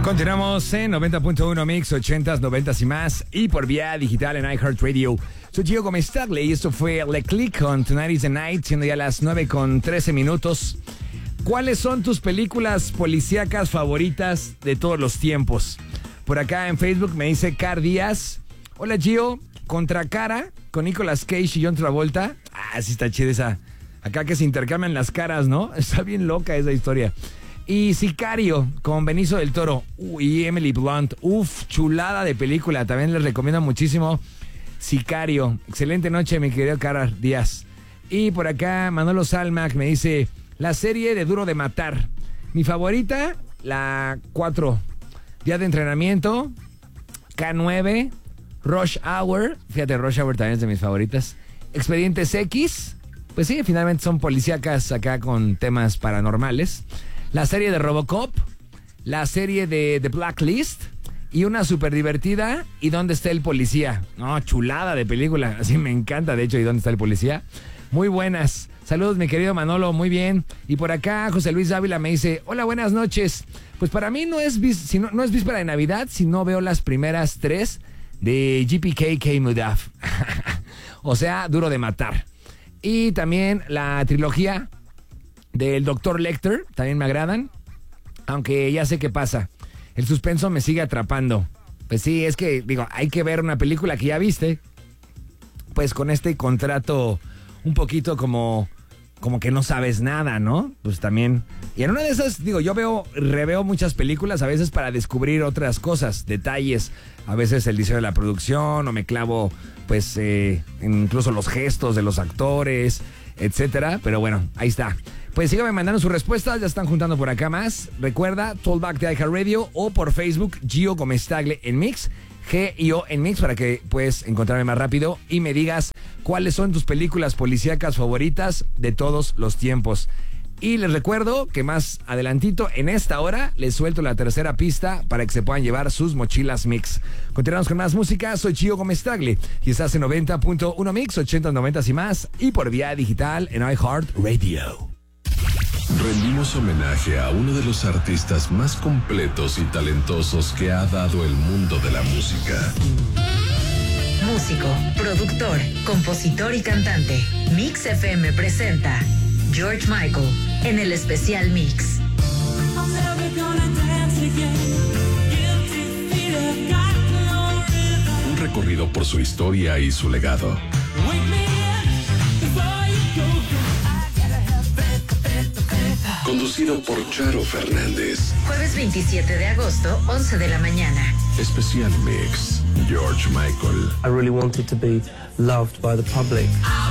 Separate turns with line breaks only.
Continuamos en 90.1 Mix, 80s, 90s y más, y por vía digital en iHeartRadio. Soy Gio Gómez Tagle y esto fue Le Click on Tonight is the Night, siendo ya las 9:13. ¿Cuáles son tus películas policíacas favoritas de todos los tiempos? Por acá en Facebook me dice Car Díaz. Hola Gio, Contra Cara con Nicolas Cage y John Travolta. Ah, sí está chida esa. Acá que se intercambian las caras, ¿no? Está bien loca esa historia. Y Sicario con Benicio del Toro y Emily Blunt. Uf, chulada de película. También les recomiendo muchísimo Sicario. Excelente noche, mi querido Cara Díaz. Y por acá Manolo Salmac me dice la serie de Duro de Matar. Mi favorita, la 4. Día de Entrenamiento, K9, Rush Hour. Fíjate, Rush Hour también es de mis favoritas. Expedientes X. Pues sí, finalmente son policíacas acá con temas paranormales. La serie de Robocop, la serie de The Blacklist y una súper divertida, ¿Y dónde está el policía? No, chulada de película, así me encanta, de hecho, ¿Y dónde está el policía? Muy buenas. Saludos, mi querido Manolo, muy bien. Y por acá José Luis Ávila me dice, hola, buenas noches. Pues para mí no es víspera de Navidad si no veo las primeras 3 de GPK Mudaf. O sea, Duro de Matar. Y también la trilogía del Dr. Lecter, también me agradan, aunque ya sé qué pasa. El suspenso me sigue atrapando. Pues sí, es que, digo, hay que ver una película que ya viste, pues con este contrato un poquito como que no sabes nada, ¿no? Pues también. Y en una de esas, digo, yo reveo muchas películas a veces para descubrir otras cosas, detalles, a veces el diseño de la producción, o me clavo, pues, incluso los gestos de los actores, etcétera. Pero bueno, ahí está. Pues síganme mandando sus respuestas, ya están juntando por acá más. Recuerda, Tollback de iHeartRadio o por Facebook, Gio Gómez Tagle en Mix, G-I-O en Mix, para que puedas encontrarme más rápido y me digas cuáles son tus películas policíacas favoritas de todos los tiempos. Y les recuerdo que más adelantito, en esta hora, les suelto la tercera pista para que se puedan llevar sus mochilas Mix. Continuamos con más música, soy Gio Gómez Tagle y estás en 90.1 Mix, 80, 90 y más, y por vía digital en iHeartRadio.
Rendimos homenaje a uno de los artistas más completos y talentosos que ha dado el mundo de la música.
Músico, productor, compositor y cantante. Mix FM presenta George Michael en el especial Mix.
Un recorrido por su historia y su legado. Conducido por Charo Fernández.
Jueves 27 de agosto, 11 de la mañana.
Especial Mix, George Michael.
I really wanted to be loved by the public.